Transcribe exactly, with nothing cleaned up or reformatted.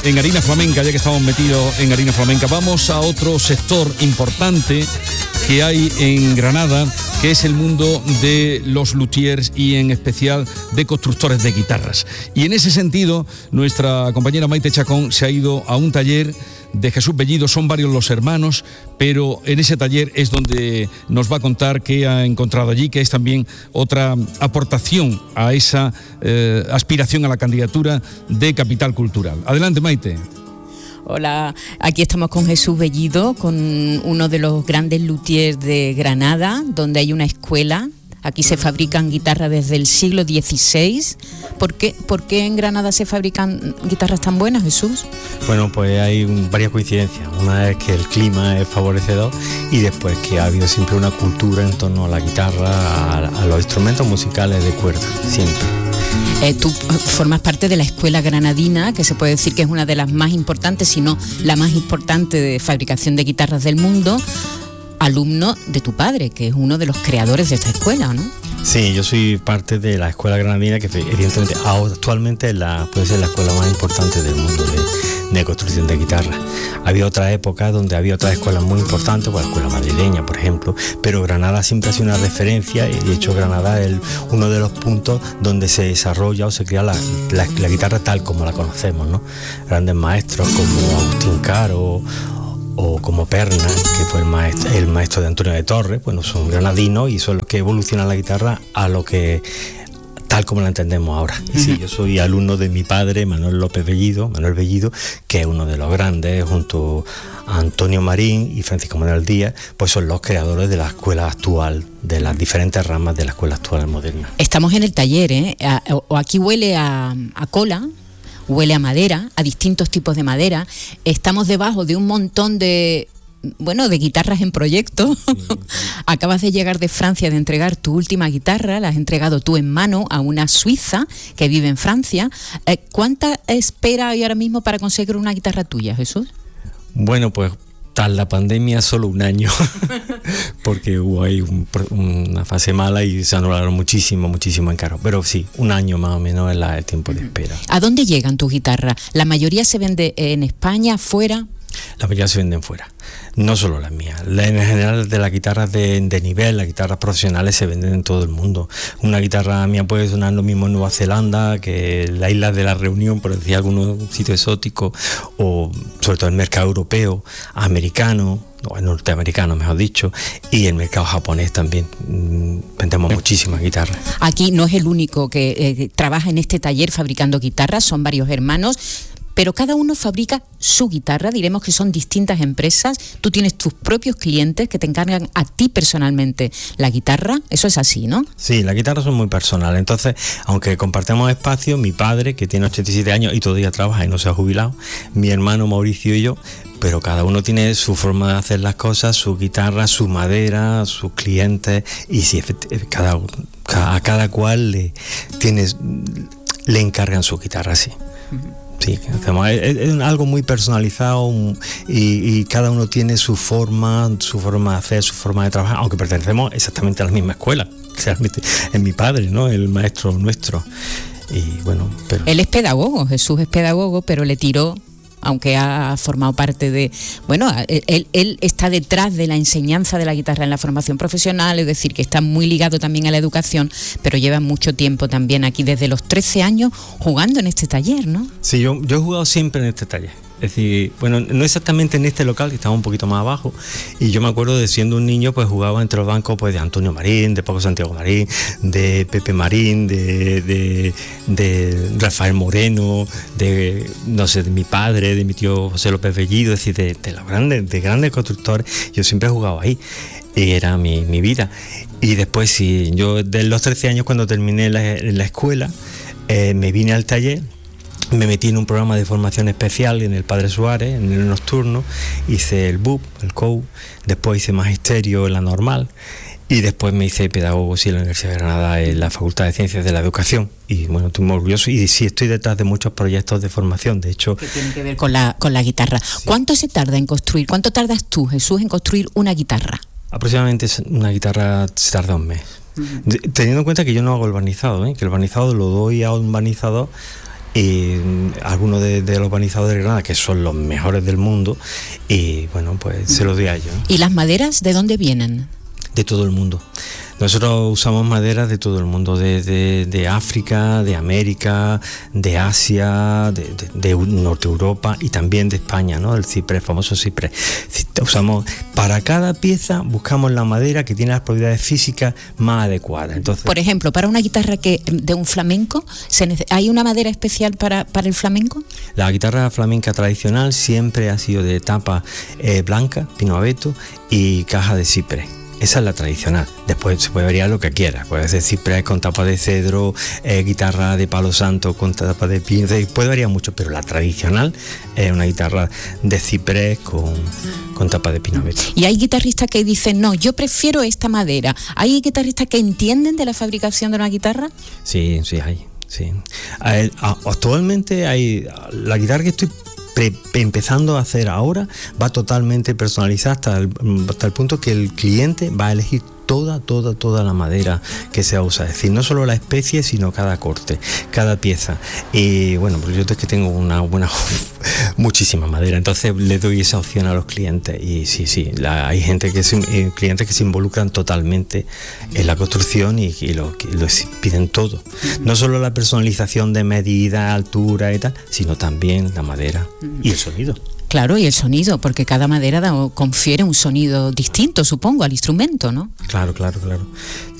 en Harina Flamenca, ya que estamos metidos en Harina Flamenca, vamos a otro sector importante que hay en Granada, que es el mundo de los luthiers y en especial de constructores de guitarras. Y en ese sentido, nuestra compañera Maite Chacón se ha ido a un taller de Jesús Bellido. Son varios los hermanos, pero en ese taller es donde nos va a contar qué ha encontrado allí, que es también otra aportación a esa eh, aspiración a la candidatura de Capital Cultural. Adelante, Maite. Hola, aquí estamos con Jesús Bellido, con uno de los grandes luthiers de Granada, donde hay una escuela. Aquí se fabrican guitarras desde el siglo dieciséis. ¿Por qué, ¿Por qué en Granada se fabrican guitarras tan buenas, Jesús? Bueno, pues hay varias coincidencias. Una es que el clima es favorecedor y después que ha habido siempre una cultura en torno a la guitarra, a, a los instrumentos musicales de cuerda, siempre. Eh, tú formas parte de la escuela granadina, que se puede decir que es una de las más importantes, si no la más importante de fabricación de guitarras del mundo. Alumno de tu padre, que es uno de los creadores de esta escuela, ¿no? Sí, yo soy parte de la escuela granadina, que evidentemente actualmente la, puede ser la escuela más importante del mundo de, de construcción de guitarras. Había otra época donde había otras escuelas muy importantes, pues la escuela madrileña, por ejemplo, pero Granada siempre ha sido una referencia y de hecho Granada es el, uno de los puntos donde se desarrolla o se crea la, la, la guitarra tal como la conocemos, ¿no? Grandes maestros como Agustín Caro o como Perna, que fue el maestro, el maestro de Antonio de Torres. Bueno, son granadinos y son los que evolucionan la guitarra a lo que tal como la entendemos ahora. Y sí, yo soy alumno de mi padre, Manuel López Bellido, Manuel Bellido, que es uno de los grandes, junto a Antonio Marín y Francisco Manuel Díaz, pues son los creadores de la escuela actual, de las diferentes ramas de la escuela actual moderna. Estamos en el taller, ¿eh? O aquí huele a, a cola, huele a madera, a distintos tipos de madera. Estamos debajo de un montón de, bueno, de guitarras en proyecto. Sí. Acabas de llegar de Francia de entregar tu última guitarra, la has entregado tú en mano a una suiza que vive en Francia. Eh, ¿Cuánta espera hay ahora mismo para conseguir una guitarra tuya, Jesús? Bueno, pues tras la pandemia solo un año, porque hubo ahí un, una fase mala y se anularon muchísimo, muchísimo encargos. Pero sí, un año más o menos es la, el tiempo de espera. ¿A dónde llegan tus guitarras? ¿La mayoría se vende en España, fuera? La mayoría se venden fuera, no solo las mías. La, en general de las guitarras de, de nivel, las guitarras profesionales se venden en todo el mundo. Una guitarra mía puede sonar lo mismo en Nueva Zelanda que en la isla de la Reunión, por decir algunos sitios exóticos, o sobre todo el mercado europeo, americano, o el norteamericano mejor dicho, y el mercado japonés también. Vendemos muchísimas guitarras. Aquí no es el único que eh, trabaja en este taller fabricando guitarras, son varios hermanos, pero cada uno fabrica su guitarra. Diremos que son distintas empresas. Tú tienes tus propios clientes que te encargan a ti personalmente la guitarra. Eso es así, ¿no? Sí, las guitarras son muy personales. Entonces, aunque compartimos espacio, mi padre, que tiene ochenta y siete años y todavía trabaja y no se ha jubilado, mi hermano Mauricio y yo, pero cada uno tiene su forma de hacer las cosas, su guitarra, su madera, sus clientes, y sí, cada, a cada cual le, tiene, le encargan su guitarra, sí. Uh-huh. Sí, es, es algo muy personalizado y, y cada uno tiene su forma, su forma de hacer, su forma de trabajar, aunque pertenecemos exactamente a la misma escuela. Realmente es mi padre, ¿no? El maestro nuestro. Y bueno, pero... Él es pedagogo, Jesús es pedagogo, pero le tiró, aunque ha formado parte de... Bueno, él, él está detrás de la enseñanza de la guitarra en la formación profesional, es decir, que está muy ligado también a la educación, pero lleva mucho tiempo también aquí, desde los trece años, jugando en este taller, ¿no? Sí, yo, yo he jugado siempre en este taller. Es decir, bueno, no exactamente en este local, que estaba un poquito más abajo, y yo me acuerdo de siendo un niño, pues jugaba entre los bancos pues de Antonio Marín, de Paco Santiago Marín, de Pepe Marín, de, de, de Rafael Moreno, de, no sé, de mi padre, de mi tío José López Bellido, es decir, de, de los grandes, de grandes constructores. Yo siempre he jugado ahí, y era mi, mi vida. Y después, sí, yo de los trece años, cuando terminé la, la escuela, eh, me vine al taller. Me metí en un programa de formación especial en el Padre Suárez, en el nocturno, hice el B U P, el C O U, después hice magisterio en la normal y después me hice pedagogo sí, en la Universidad de Granada en la Facultad de Ciencias de la Educación. Y bueno, estoy muy orgulloso y sí estoy detrás de muchos proyectos de formación, de hecho... Que tienen que ver con la, con la guitarra. Sí. ¿Cuánto se tarda en construir, cuánto tardas tú, Jesús, en construir una guitarra? Aproximadamente una guitarra se tarda un mes. Uh-huh. Teniendo en cuenta que yo no hago el barnizado, ¿eh? Que el barnizado lo doy a un barnizador y algunos de, de los barnizadores de Granada, que son los mejores del mundo, y bueno, pues se los doy a ellos, ¿no? ¿Y las maderas de dónde vienen? De todo el mundo. Nosotros usamos maderas de todo el mundo, de, de, de África, de América, de Asia, de, de, de Norte Europa y también de España, ¿no? El ciprés, el famoso ciprés. Usamos, para cada pieza buscamos la madera que tiene las propiedades físicas más adecuadas. Entonces, por ejemplo, para una guitarra que de un flamenco, ¿se nece- ¿hay una madera especial para, para el flamenco? La guitarra flamenca tradicional siempre ha sido de tapa eh, blanca, pino abeto y caja de ciprés. Esa es la tradicional. Después se puede variar lo que quiera. Puede ser ciprés con tapa de cedro, eh, guitarra de palo santo con tapa de pino. Puede variar mucho, pero la tradicional es una guitarra de ciprés con, con tapa de pino abeto. Y hay guitarristas que dicen, no, yo prefiero esta madera. ¿Hay guitarristas que entienden de la fabricación de una guitarra? Sí, sí, hay. Sí. Actualmente hay la guitarra que estoy Pre, empezando a hacer ahora va totalmente personalizada hasta el, hasta el punto que el cliente va a elegir toda, toda, toda la madera que se usa, es decir, no solo la especie, sino cada corte, cada pieza. Y bueno, pues yo es que tengo una buena, muchísima madera, entonces le doy esa opción a los clientes. Y sí, sí, la, hay gente que se, eh, clientes que se involucran totalmente en la construcción y, y lo, que lo piden todo. No solo la personalización de medida, altura y tal, sino también la madera y el sonido. Claro, y el sonido, porque cada madera da, confiere un sonido distinto, supongo, al instrumento, ¿no? Claro, claro, claro.